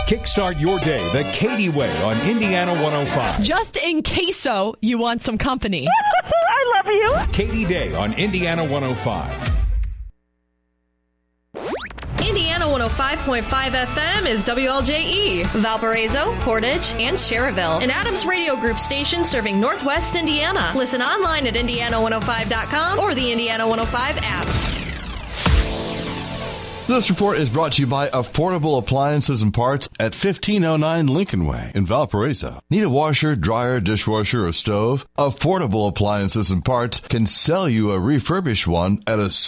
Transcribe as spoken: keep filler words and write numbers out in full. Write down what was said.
Kickstart your day the Katie way on Indiana one oh five. Just in case so you want some company. I love you. Katie Day on Indiana one oh five. Indiana one oh five point five F M is W L J E, Valparaiso, Portage, and Cherryville, an Adams Radio Group station serving Northwest Indiana. Listen online at indiana one oh five dot com or the Indiana one oh five app. This report is brought to you by Affordable Appliances and Parts at fifteen oh nine Lincoln Way in Valparaiso. Need a washer, dryer, dishwasher, or stove? Affordable Appliances and Parts can sell you a refurbished one at a